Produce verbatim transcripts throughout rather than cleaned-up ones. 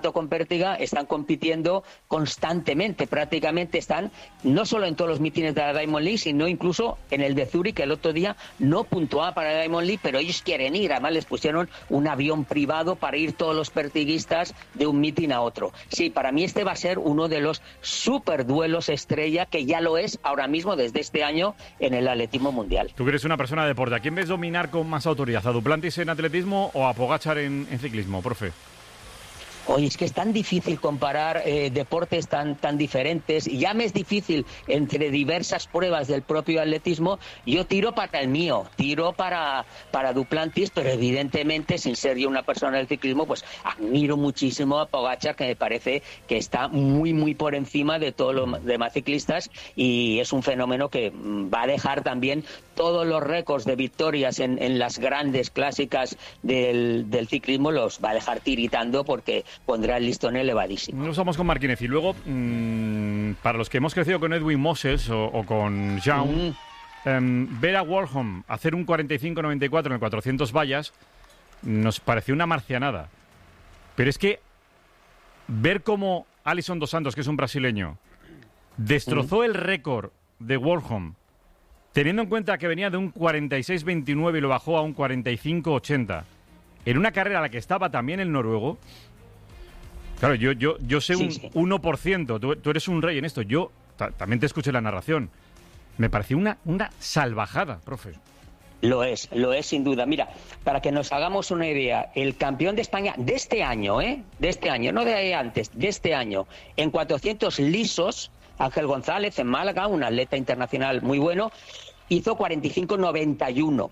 con Pértiga están compitiendo constantemente, prácticamente están no solo en todos los mítines de la Diamond League, sino incluso en el de Zúrich, que el otro día no puntuaba para la Diamond League, pero ellos quieren ir, además les pusieron un avión privado para ir todos los pertiguistas de un mítin a otro. Sí, para mí este va a ser uno de los super duelos estrella, que ya lo es ahora mismo desde este año en el atletismo mundial. Tú que eres una persona de deporte, ¿a quién ves dominar con más autoridad? ¿A Duplantis en atletismo o a Pogačar en, en ciclismo, profe? Oye, es que es tan difícil comparar eh, deportes tan, tan diferentes, y ya me es difícil entre diversas pruebas del propio atletismo. Yo tiro para el mío, tiro para, para Duplantis, pero evidentemente, sin ser yo una persona del ciclismo, pues admiro muchísimo a Pogačar, que me parece que está muy, muy por encima de todos los demás ciclistas, y es un fenómeno que va a dejar también todos los récords de victorias en, en las grandes clásicas del, del ciclismo, los va a dejar tiritando, porque pondrá el listón elevadísimo. Nos vamos con Marquinez y luego, mmm, para los que hemos crecido con Edwin Moses o, o con Jean, mm. eh, ver a Warholm hacer un cuarenta y cinco noventa y cuatro en el cuatrocientos vallas nos pareció una marcianada. Pero es que ver cómo Alisson dos Santos, que es un brasileño, destrozó mm. el récord de Warholm, teniendo en cuenta que venía de un cuarenta y seis veintinueve y lo bajó a un cuarenta y cinco ochenta, en una carrera a la que estaba también el noruego. Claro, yo, yo, yo sé sí, un sí. uno por ciento, tú, tú eres un rey en esto. Yo ta, también te escuché la narración. Me pareció una, una salvajada, profe. Lo es, lo es sin duda. Mira, para que nos hagamos una idea, el campeón de España de este año, ¿eh? De este año, no de antes, de este año, en cuatrocientos lisos, Ángel González, en Málaga, un atleta internacional muy bueno, hizo cuarenta y cinco noventa y uno.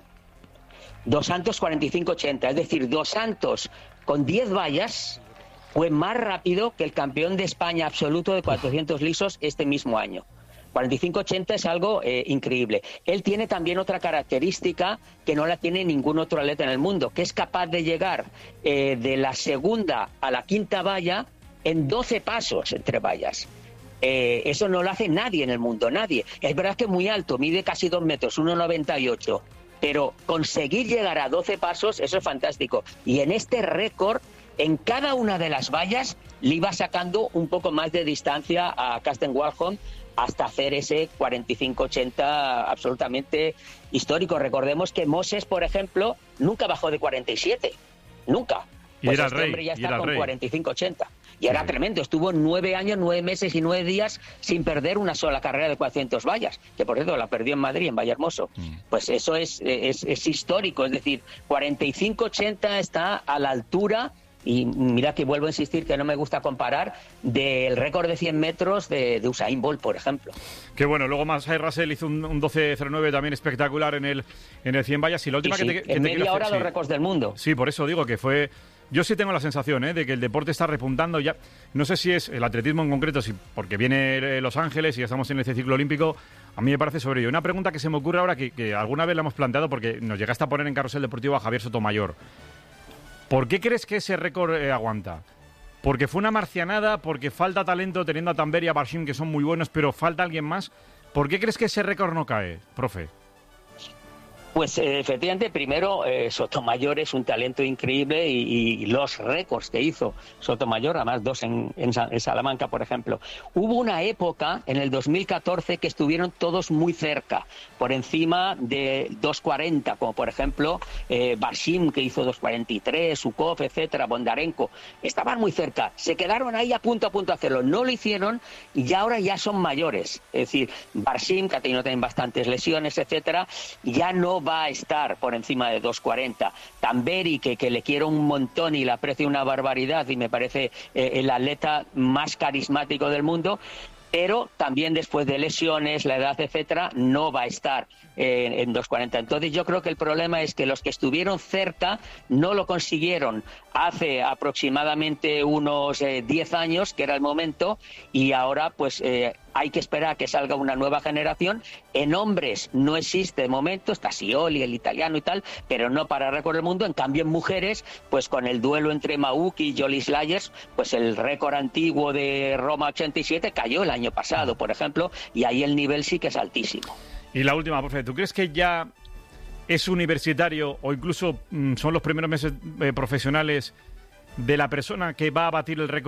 Dos Santos cuarenta y cinco ochenta, es decir, Dos Santos con diez vallas fue más rápido que el campeón de España absoluto de cuatrocientos lisos este mismo año. cuarenta y cinco ochenta es algo eh, increíble. Él tiene también otra característica que no la tiene ningún otro atleta en el mundo, que es capaz de llegar eh, de la segunda a la quinta valla en doce pasos entre vallas. Eh, eso no lo hace nadie en el mundo, nadie. Es verdad que es muy alto, mide casi dos metros, uno noventa y ocho, pero conseguir llegar a doce pasos, eso es fantástico. Y en este récord, en cada una de las vallas le iba sacando un poco más de distancia a Karsten Warholm hasta hacer ese cuarenta y cinco ochenta absolutamente histórico. Recordemos que Moses, por ejemplo, nunca bajó de cuarenta y siete, nunca. Y pues era este rey, hombre ya y está con rey. cuarenta y cinco ochenta. Y era sí. tremendo, estuvo nueve años, nueve meses y nueve días sin perder una sola carrera de cuatrocientos vallas, que por cierto la perdió en Madrid, en Vallehermoso. Mm. Pues eso es, es, es histórico, es decir, cuarenta y cinco ochenta está a la altura. Y mira que vuelvo a insistir que no me gusta comparar del récord de cien metros de, de Usain Bolt, por ejemplo. Que bueno, luego Masai Russell hizo un, un doce cero nueve también espectacular en el en el cien vallas. Y la última sí, que sí. te, que en te media hora hacer, los sí. récords del mundo. Sí, por eso digo que fue... Yo sí tengo la sensación ¿eh? de que el deporte está repuntando ya. No sé si es el atletismo en concreto, si porque viene Los Ángeles y ya estamos en este ciclo olímpico. A mí me parece sobre ello. Una pregunta que se me ocurre ahora, que, que alguna vez la hemos planteado porque nos llegaste a poner en Carrusel Deportivo a Javier Sotomayor. ¿Por qué crees que ese récord eh, aguanta? ¿Porque fue una marcianada? ¿Porque falta talento teniendo a Tamberi y a Barshim, que son muy buenos, pero falta alguien más? ¿Por qué crees que ese récord no cae, profe? Pues eh, efectivamente, primero, eh, Sotomayor es un talento increíble y, y los récords que hizo Sotomayor, además dos en, en, en Salamanca, por ejemplo. Hubo una época, en el dos mil catorce, que estuvieron todos muy cerca, por encima de dos cuarenta, como por ejemplo eh, Barshim, que hizo dos cuarenta y tres, Sukov, etcétera, Bondarenko. Estaban muy cerca, se quedaron ahí a punto a punto de hacerlo. No lo hicieron y ahora ya son mayores. Es decir, Barshim, que ha tenido también bastantes lesiones, etcétera, ya no va a estar por encima de dos cuarenta. Tamberi, que, que le quiero un montón y le aprecio una barbaridad y me parece eh, el atleta más carismático del mundo, pero también después de lesiones, la edad, etcétera, no va a estar eh, en dos cuarenta. Entonces yo creo que el problema es que los que estuvieron cerca no lo consiguieron hace aproximadamente unos eh, diez años, que era el momento, y ahora pues eh, hay que esperar a que salga una nueva generación. En hombres no existe de momento, está Scioli, el italiano y tal, pero no para récord del mundo. En cambio en mujeres, pues con el duelo entre Mauki y Joli Slayers, pues el récord antiguo de Roma ochenta y siete cayó el año pasado, por ejemplo, y ahí el nivel sí que es altísimo. Y la última, profe, ¿tú crees que ya es universitario o incluso mmm, son los primeros meses eh, profesionales de la persona que va a batir el récord